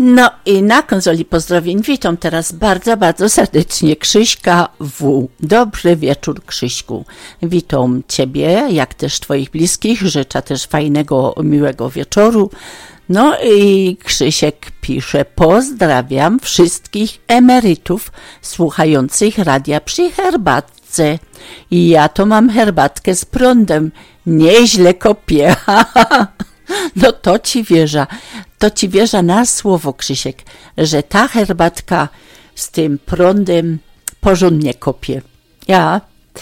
No i na konsoli pozdrowień witam teraz bardzo, bardzo serdecznie Krzyśka W. Dobry wieczór, Krzyśku. Witam Ciebie, jak też Twoich bliskich. Życzę też fajnego, miłego wieczoru. No i Krzysiek pisze: pozdrawiam wszystkich emerytów słuchających radia przy herbatce. I ja to mam herbatkę z prądem. Nieźle kopię. No to Ci wierzę. To Ci wierzę na słowo, Krzysiek, że ta herbatka z tym prądem porządnie kopie. Ja.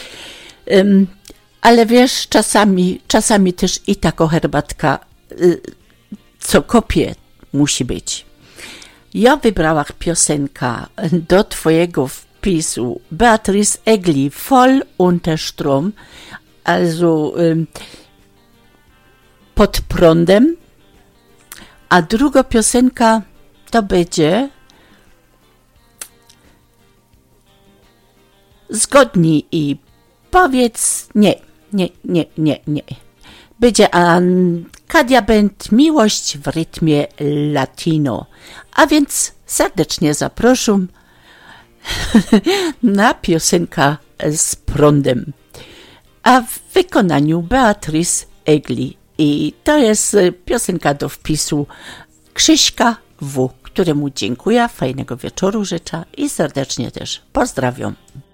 Ale wiesz, czasami też i taka herbatka, co kopie, musi być. Ja wybrałam piosenkę do Twojego wpisu Beatrice Egli, Voll unter Strom, also pod prądem, a druga piosenka to będzie zgodnij i powiedz nie. Będzie Kadia Band Miłość w rytmie latino. A więc serdecznie zapraszam na piosenkę z prądem, a w wykonaniu Beatrice Egli. I to jest piosenka do wpisu Krzyśka W., któremu dziękuję, fajnego wieczoru życzę i serdecznie też pozdrawiam.